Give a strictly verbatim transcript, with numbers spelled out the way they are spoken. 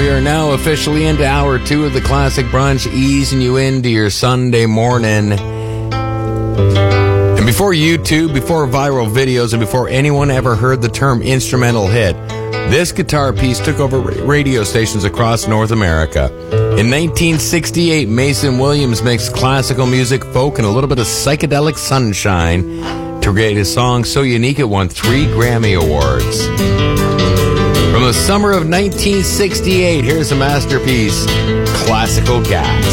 are now officially into hour two of the Classic Brunch, easing you into your Sunday morning. And before YouTube, before viral videos, and before anyone ever heard the term instrumental hit, this guitar piece took over radio stations across North America. In nineteen sixty-eight, Mason Williams mixed classical music, folk, and a little bit of psychedelic sunshine to create a song so unique it won three Grammy Awards. From the summer of nineteen sixty-eight, here's a masterpiece, Classical Gas.